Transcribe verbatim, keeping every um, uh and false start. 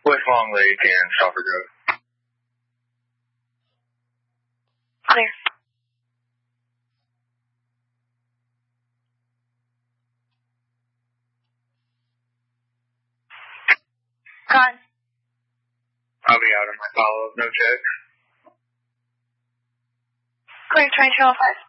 With Long Lake and Stauffer Grove. Clear. Gone. I'll be out on my follow-up, no check. Clear twenty-two oh five.